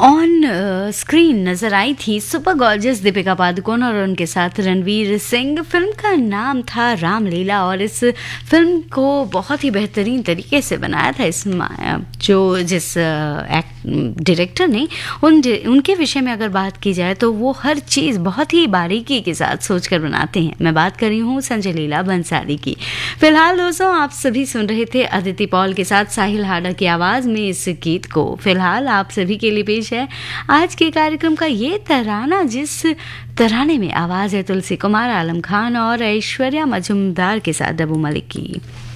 On screen नजर आई थी super gorgeous Deepika Padukone और उनके साथ रणवीर सिंह। फिल्म का नाम था रामलीला और इस फिल्म को बहुत ही बेहतरीन तरीके से बनाया था जिस डायरेक्टर ने उनके विषय में अगर बात की जाए तो वो हर चीज़ बहुत ही बारीकी के साथ सोचकर बनाते हैं। मैं बात कर रही हूँ संजय लीला बंसाली की। फिलहाल दोस्तों आप सभी सुन रहे थे अदिति पॉल के साथ साहिल हाडा की आवाज़ में इस गीत को। फिलहाल आप सभी के लिए पेश है आज के कार्यक्रम का ये तराना, जिस तराने में आवाज़ है तुलसी कुमार, आलम खान और ऐश्वर्या मजुमदार के साथ डब्बू मलिक की।